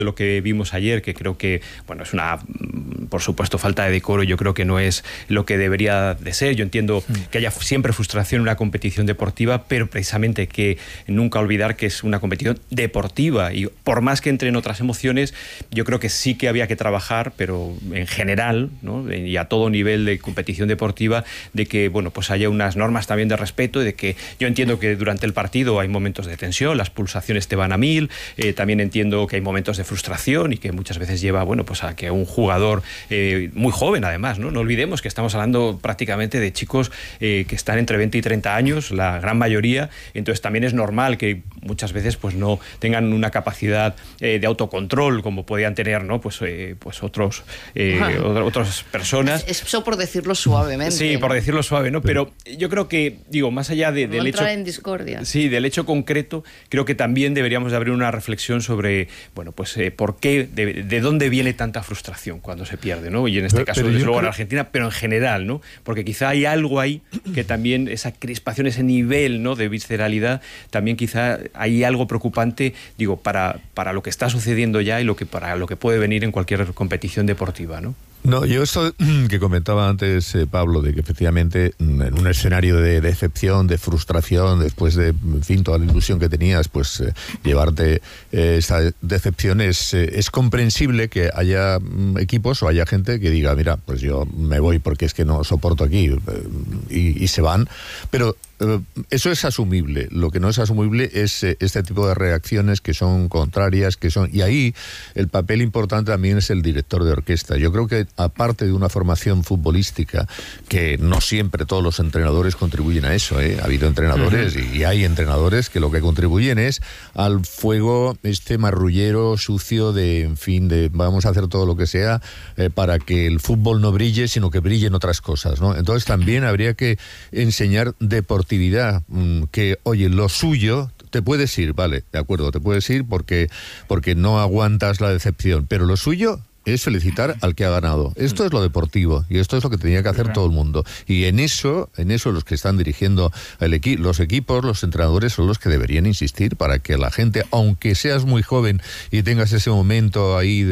lo que vimos ayer, que creo que, bueno, es una, por supuesto, falta de decoro. Yo creo que no es lo que debería de ser. Yo entiendo que haya siempre frustración en una competición deportiva, pero precisamente que nunca olvidar que es una competición deportiva, y por más que entren otras emociones, yo creo que sí que había que trabajar, pero en general, ¿no?, y a todo nivel de competición deportiva, de que, bueno, pues haya unas normas también de respeto, y de que yo entiendo que durante el partido hay momentos de tensión, las pulsaciones te van a 1000, también entiendo que hay momentos de frustración y que muchas veces lleva, bueno, pues a que un jugador muy joven, además, ¿no? No olvidemos que estamos hablando prácticamente de chicos que están entre 20 y 30 años, la gran mayoría. Entonces también es normal que muchas veces pues no tengan una capacidad de autocontrol como podían tener, ¿no?, pues otras personas. Eso por decirlo suavemente. Sí, por decirlo suave, ¿no? Pero yo creo que, digo, más allá del hecho... entrar en discordia. Sí, del hecho concreto, creo que también deberíamos de abrir una reflexión sobre, bueno, pues por qué, de dónde viene tanta frustración cuando se pierde, ¿no? Y en este caso, desde luego, en Argentina, pero en general, ¿no? Porque quizá hay algo ahí que también, esa crispación, ese nivel, ¿no?, de visceralidad, también quizá hay algo preocupante, digo, para lo que está sucediendo ya y para lo que puede venir en cualquier competición deportiva, ¿no? No, yo esto que comentaba antes, Pablo, de que efectivamente en un escenario de decepción, de frustración, después de, en fin, toda la ilusión que tenías, pues llevarte esta decepción, es comprensible que haya equipos o haya gente que diga, mira, pues yo me voy porque es que no soporto aquí, y se van, pero eso es asumible. Lo que no es asumible es este tipo de reacciones que son contrarias, y ahí el papel importante también es el director de orquesta. Yo creo que aparte de una formación futbolística, que no siempre todos los entrenadores contribuyen a eso, ha habido entrenadores y hay entrenadores que lo que contribuyen es al fuego marrullero, sucio, en fin, de vamos a hacer todo lo que sea para que el fútbol no brille, sino que brillen otras cosas, ¿no? Entonces también habría que enseñar deportividad, que, oye, lo suyo te puedes ir, vale, de acuerdo, te puedes ir porque no aguantas la decepción, pero lo suyo es felicitar al que ha ganado. Esto es lo deportivo y esto es lo que tenía que hacer todo el mundo. Y en eso los que están dirigiendo los equipos, los entrenadores, son los que deberían insistir para que la gente, aunque seas muy joven y tengas ese momento ahí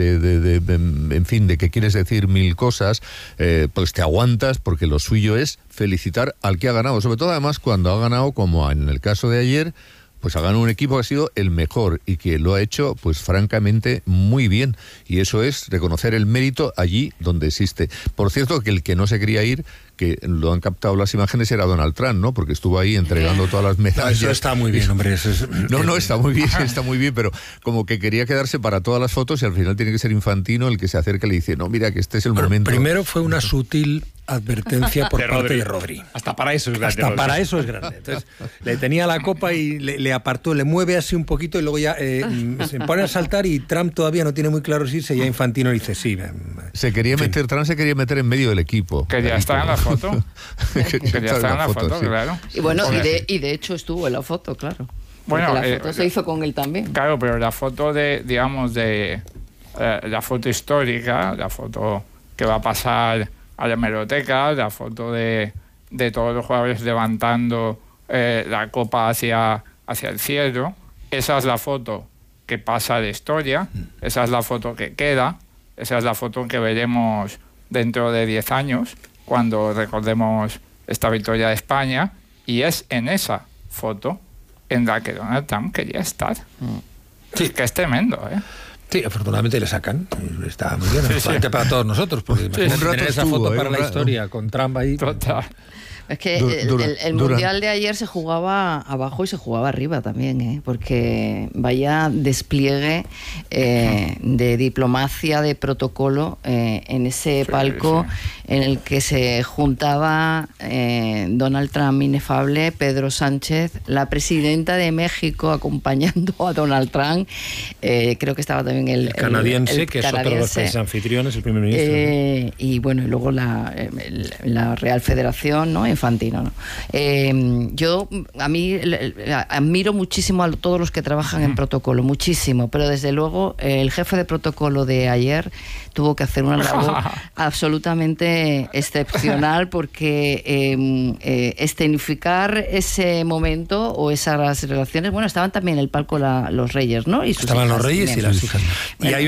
en fin, de que quieres decir 1000 cosas, pues te aguantas, porque lo suyo es felicitar al que ha ganado. Sobre todo, además, cuando ha ganado, como en el caso de ayer, pues ha ganado un equipo que ha sido el mejor y que lo ha hecho, pues francamente, muy bien. Y eso es reconocer el mérito allí donde existe. Por cierto, que el que no se quería ir, que lo han captado las imágenes, era Donald Trump, ¿no? Porque estuvo ahí entregando todas las medallas. Eso está muy bien, hombre. No, está muy bien, pero como que quería quedarse para todas las fotos, y al final tiene que ser Infantino el que se acerca y le dice, no, mira, que este es el momento. Primero fue una sutil advertencia por parte de Rodri. Hasta para eso es grande. Hasta para eso es grande. Entonces, le tenía la copa y le apartó, le mueve así un poquito y luego ya se pone a saltar, y Trump todavía no tiene muy claro si irse, ya Infantino le dice, sí. Trump se quería meter en medio del equipo. Que ya está en la foto. Que ya está en la foto, sí. Claro. Y bueno, y de hecho estuvo en la foto, claro. Bueno, la foto se hizo con él también. Claro, pero la foto la foto histórica, la foto que va a pasar a la hemeroteca, la foto de todos los jugadores levantando la copa hacia el cielo, esa es la foto que pasa de historia, esa es la foto que queda, esa es la foto que veremos dentro de 10 años, cuando recordemos esta victoria de España, y es en esa foto en la que Donald Trump quería estar. Sí. Que es tremendo, ¿eh? Sí, afortunadamente le sacan. Está muy bien. Sí. Para todos nosotros, porque tener esa foto para la historia con Trump ahí. Total. Es que el Mundial de ayer se jugaba abajo y se jugaba arriba también, porque vaya despliegue de diplomacia, de protocolo en ese palco en el que se juntaba Donald Trump inefable, Pedro Sánchez, la presidenta de México acompañando a Donald Trump, creo que estaba también el canadiense, que es otro de los países anfitriones, el primer ministro. Y bueno, y luego la Real Federación, ¿no?, en Infantino, ¿no? A mí admiro muchísimo a todos los que trabajan en protocolo, muchísimo, pero desde luego el jefe de protocolo de ayer tuvo que hacer una labor absolutamente excepcional, porque escenificar ese momento o esas relaciones, bueno, estaban también en el palco los reyes, ¿no? Y sus estaban hijas, los reyes también. Y las hijas. Y hay